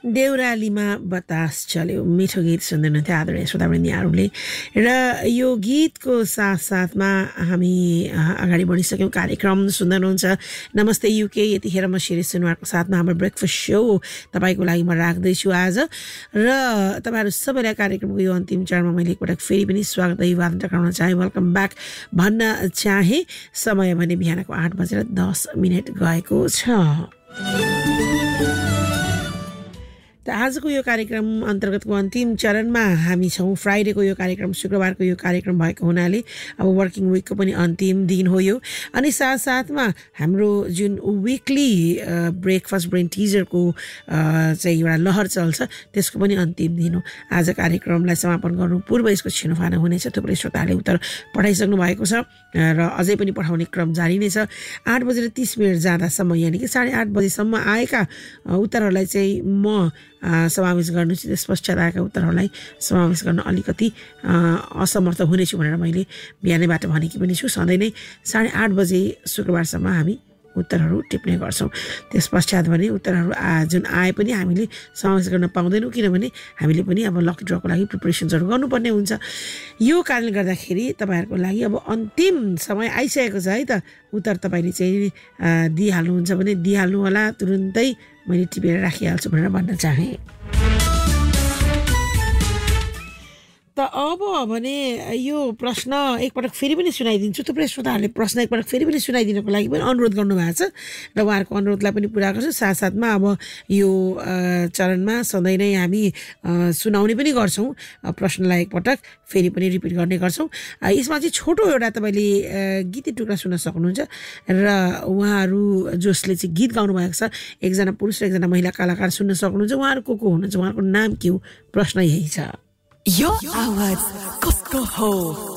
देउरालीमा बतास चल्यो मिठो गीत सुन्दै हुनुहुन्थ्यो आदरणीय श्रोतावृन्दीहरूले र यो गीतको साथसाथमा हामी अगाडि बढिसक्यौँ। कार्यक्रम सुन्दै हुनुहुन्छ नमस्ते युके। यतिखेर म शिरिष सुनवारको साथमा हाम्रो ब्रेकफास्ट सो तपाईँको लागि म राख्दैछु आज र तपाईँहरू सबैलाई कार्यक्रमको यो अन्तिम चरणमा मैले एकपटक फेरि पनि स्वागत अभिवादन टक्राउन चाहेँ, वेलकम ब्याक भन्न चाहेँ। समय भने बिहानको 8:10 गएको छ। त आजको यो कार्यक्रम अन्तर्गतको अन्तिम चरणमा हामी छौँ। फ्राइडेको यो कार्यक्रम शुक्रबारको यो कार्यक्रम भएको हुनाले अब वर्किङ विकको पनि अन्तिम दिन हो यो। अनि साथसाथमा हाम्रो जुन विकली ब्रेकफास्ट ब्रेन टिजरको चाहिँ एउटा लहर चल्छ त्यसको पनि अन्तिम दिन हो। आज कार्यक्रमलाई समापन गर्नु पूर्व यसको छिनोफानो हुनेछ। थुप्रै श्रोताहरूले उत्तर पठाइसक्नु भएको छ र अझै पनि पठाउने क्रम जारी नै छ। 8:30 जाँदासम्म यानि कि 8:30 बजेसम्म आएका उत्तरहरूलाई चाहिँ म समावेश गर्नु चाहिँ त्यस पश्चात आएका उत्तरहरूलाई समावेश गर्न अलिकति असमर्थ हुनेछु भनेर मैले बिहानैबाट भनेकी पनि छु। सधैँ नै 8:30 बजे शुक्रबारसम्म हामी उत्तरहरू टिप्ने गर्छौँ। त्यस पश्चात भने उत्तरहरू जुन आए पनि हामीले समावेश गर्न पाउँदैनौँ, किनभने हामीले पनि अब लकी ड्रको लागि प्रिपरेसन्सहरू गर्नुपर्ने हुन्छ। यो कारणले गर्दाखेरि तपाईँहरूको लागि अब अन्तिम समय आइसकेको छ है त। उत्तर तपाईँले चाहिँ दिइहाल्नुहुन्छ भने दिइहाल्नु होला, तुरुन्तै मैले टिपेर राखिहाल्छु भनेर भन्न चाहेँ। त अब भने यो प्रश्न एकपटक फेरि पनि सुनाइदिन्छु। थुप्रै श्रोताहरूले प्रश्न एकपटक फेरि पनि सुनाइदिनको लागि पनि अनुरोध गर्नुभएको छ र उहाँहरूको अनुरोधलाई पनि पुरा गर्छु। साथसाथमा अब यो चरणमा सधैँ नै हामी सुनाउने पनि गर्छौँ प्रश्नलाई एकपटक फेरि पनि रिपिट गर्ने गर्छौँ। यसमा चाहिँ छोटो एउटा तपाईँले गीत टुक्रा सुन्न सक्नुहुन्छ र उहाँहरू जसले चाहिँ गीत गाउनु भएको छ एकजना पुरुष र एकजना महिला कलाकार सुन्न सक्नुहुन्छ। उहाँहरू को हुनुहुन्छ, उहाँहरूको नाम के हो, प्रश्न यही छ। यो आवाज कसको हो?